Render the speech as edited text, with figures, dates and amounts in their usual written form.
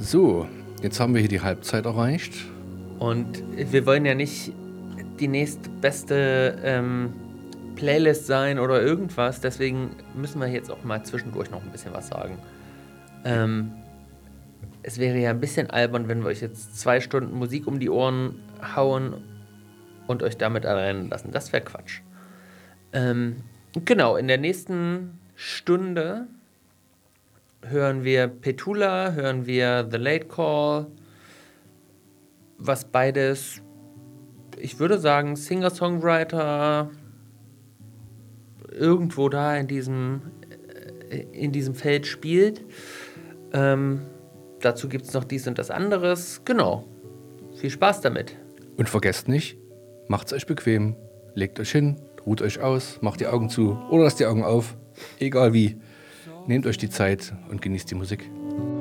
So, jetzt haben wir hier die Halbzeit erreicht. Und wir wollen ja nicht die nächstbeste Playlist sein oder irgendwas. Deswegen müssen wir jetzt auch mal zwischendurch noch ein bisschen was sagen. Es wäre ja ein bisschen albern, wenn wir euch jetzt 2 Stunden Musik um die Ohren hauen und euch damit allein lassen. Das wäre Quatsch. Genau, in der nächsten Stunde hören wir Petula, hören wir The Late Call, was beides, ich würde sagen, Singer-Songwriter irgendwo da in diesem Feld spielt. Dazu gibt es noch dies und das anderes. Genau. Viel Spaß damit. Und vergesst nicht, macht's euch bequem, legt euch hin, ruht euch aus, macht die Augen zu oder lasst die Augen auf. Egal wie. Nehmt euch die Zeit und genießt die Musik.